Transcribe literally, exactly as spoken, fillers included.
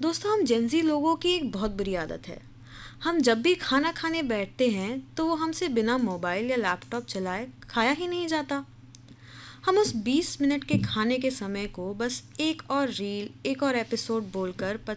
दोस्तों, हम जेंजी लोगों की एक बहुत बुरी आदत है। हम जब भी खाना खाने बैठते हैं तो वो हमसे बिना मोबाइल या लैपटॉप चलाए खाया ही नहीं जाता। हम उस बीस मिनट के खाने के समय को बस एक और रील, एक और एपिसोड बोलकर